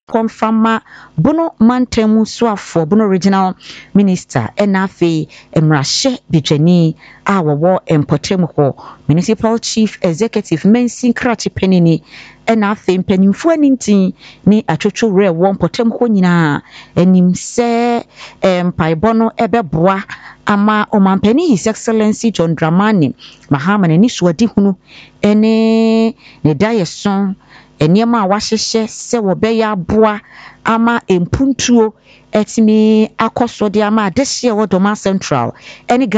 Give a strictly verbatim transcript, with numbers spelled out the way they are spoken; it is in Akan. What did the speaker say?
Confirma Bono Mantemu Swafo Bono Regional Minister Enafe Emrashe Bijeni Awawo Empotemko Municipal Chief Executive Mensin Krachi Penini Enafe Mpenimfu Anintin ni Achocho Re Won Potemko nyina enim se empaibono ebeboa ama omampani His Excellency John Dramani Mahama ne nisuadi hunu ene ne dayeson enema awahyehe se wobeya aboa ama empuntuo etimi akosode ama adehye wo Doma Central ene